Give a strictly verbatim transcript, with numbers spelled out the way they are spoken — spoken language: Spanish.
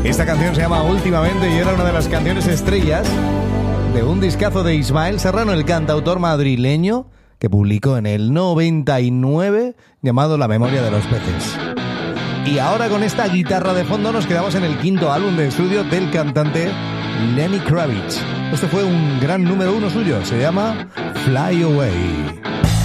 Esta canción se llama Últimamente y era una de las canciones estrellas de un discazo de Ismael Serrano, el cantautor madrileño, que publicó en el noventa y nueve llamado La memoria de los peces. Y ahora con esta guitarra de fondo nos quedamos en el quinto álbum de estudio del cantante Lenny Kravitz. Este fue un gran número uno suyo, se llama Fly Away.